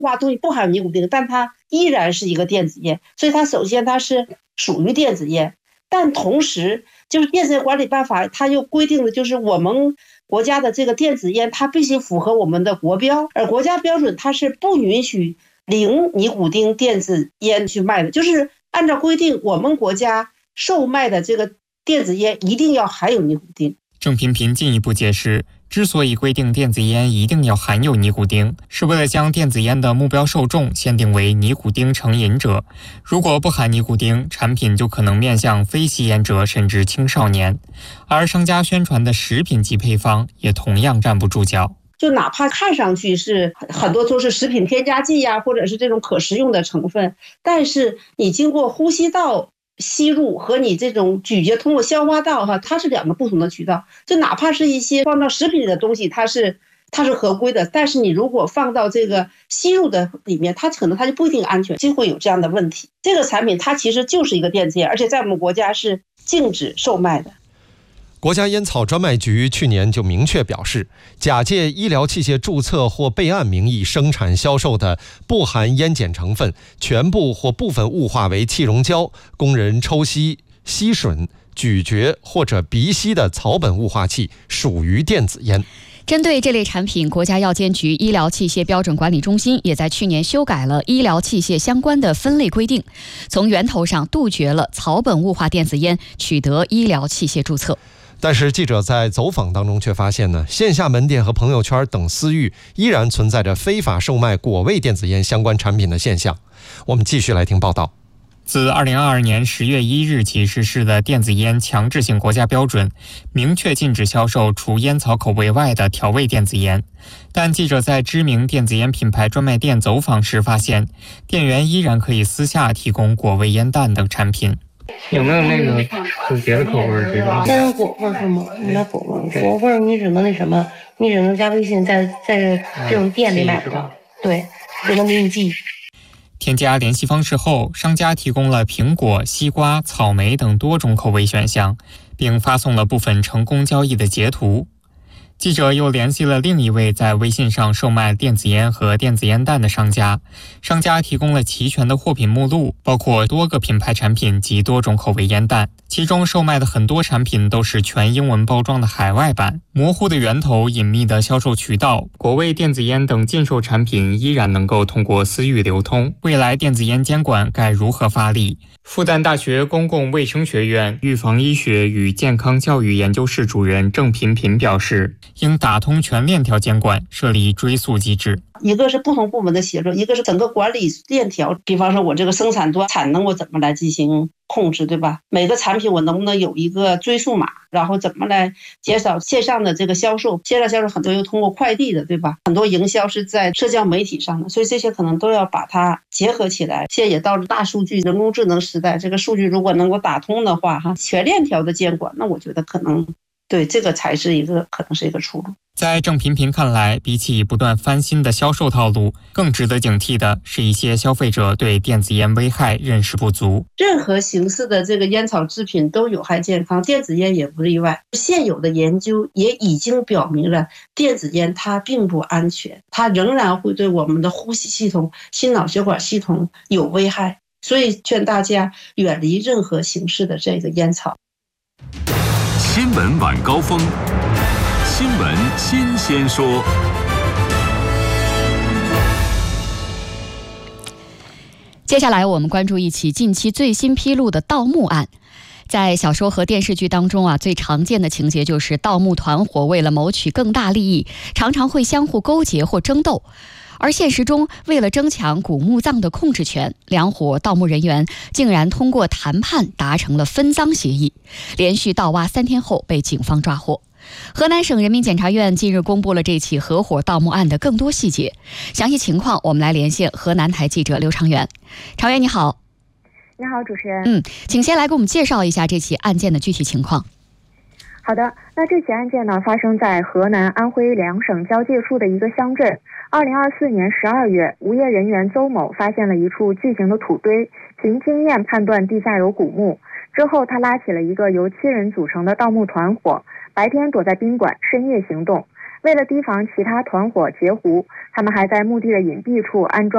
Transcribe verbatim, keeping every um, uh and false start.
化东西不含有尼古丁，但它依然是一个电子烟，所以它首先它是属于电子烟。但同时就是电子烟管理办法它又规定的就是我们国家的这个电子烟它必须符合我们的国标，而国家标准它是不允许零尼古丁电子烟去卖的，就是按照规定我们国家售卖的这个电子烟一定要含有尼古丁。 郑频频进一步解释，之所以规定电子烟一定要含有尼古丁，是为了将电子烟的目标受众限定为尼古丁成瘾者。如果不含尼古丁，产品就可能面向非吸烟者甚至青少年。而商家宣传的食品级配方也同样站不住脚。 就哪怕看上去是很多都是食品添加剂呀、啊，或者是这种可食用的成分，但是你经过呼吸道吸入和你这种咀嚼通过消化道哈，它是两个不同的渠道。就哪怕是一些放到食品里的东西，它是它是合规的，但是你如果放到这个吸入的里面，它可能它就不一定安全，就会有这样的问题。这个产品它其实就是一个电子烟，而且在我们国家是禁止售卖的。 国家烟草专卖局去年就明确表示，假借医疗器械注册或备案名义生产销售的不含烟碱成分、全部或部分雾化为气溶胶、供人抽吸、吸吮、咀嚼或者鼻吸的草本雾化器，属于电子烟。 针对这类产品，国家药监局医疗器械标准管理中心也在去年修改了医疗器械相关的分类规定，从源头上杜绝了草本雾化电子烟取得医疗器械注册。 但是记者在走访当中却发现呢，线下门店和朋友圈等私域依然存在着非法售卖果味电子烟相关产品的现象。我们继续来听报道。 自二零二二年十月一日起实施的电子烟强制性国家标准，明确禁止销售除烟草口味外的调味电子烟。但记者在知名电子烟品牌专卖店走访时发现，店员依然可以私下提供果味烟弹等产品。 有没有那个是别的口味这种？ 单有果味是吗？你买果味，果味你只能那什么，你只能加微信，在在这种店里买不到，对，只能给你寄。 添加联系方式后，商家提供了苹果、西瓜、草莓等多种口味选项，并发送了部分成功交易的截图。记者又联系了另一位在微信上售卖电子烟和电子烟弹的商家，商家提供了齐全的货品目录，包括多个品牌产品及多种口味烟弹，其中售卖的很多产品都是全英文包装的海外版，模糊的源头、隐秘的销售渠道，果味电子烟等禁售产品依然能够通过私域流通。未来电子烟监管该如何发力？复旦大学公共卫生学院预防医学与健康教育研究室主任郑频频表示，应打通全链条监管，设立追溯机制。 一个是不同部门的协作，一个是整个管理链条，比方说我这个生产端产能我怎么来进行控制，对吧？每个产品我能不能有一个追溯码，然后怎么来减少线上的这个销售，线上销售很多又通过快递的，对吧？很多营销是在社交媒体上的，所以这些可能都要把它结合起来。现在也到了大数据人工智能时代，这个数据如果能够打通的话哈，全链条的监管，那我觉得可能对这个才是一个可能是一个出路。 在郑频频看来，比起不断翻新的销售套路，更值得警惕的是一些消费者对电子烟危害认识不足。 任何形式的这个烟草制品都有害健康，电子烟也不例外。现有的研究也已经表明了，电子烟它并不安全，它仍然会对我们的呼吸系统、心脑血管系统有危害。所以劝大家远离任何形式的这个烟草。 新闻晚高峰，新闻新鲜说。 接下来我们关注一起近期最新披露的盗墓案。在小说和电视剧当中啊，最常见的情节就是盗墓团伙为了谋取更大利益，常常会相互勾结或争斗。而现实中，为了争抢古墓葬的控制权，两伙盗墓人员竟然通过谈判达成了分赃协议，连续盗挖三天后被警方抓获。河南省人民检察院近日公布了这起合伙盗墓案的更多细节，详细情况我们来连线河南台记者刘长元。长元你好。 你好，主持人。 嗯，请先来给我们介绍一下这起案件的具体情况。 好的，那这起案件呢，发生在河南、安徽两省交界处的一个乡镇。二零二四年十二月，无业人员邹某发现了一处巨型的土堆，凭经验判断地下有古墓。之后，他拉起了一个由七人组成的盗墓团伙，白天躲在宾馆，深夜行动。为了提防其他团伙截胡，他们还在墓地的隐蔽处安装